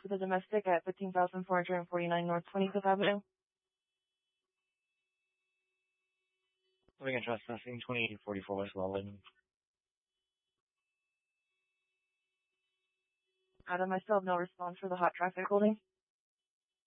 for the domestic at 15,449 North 25th Avenue. Living and trespassing, 2844 West Walden. Adam, I still have no response for the hot traffic holding.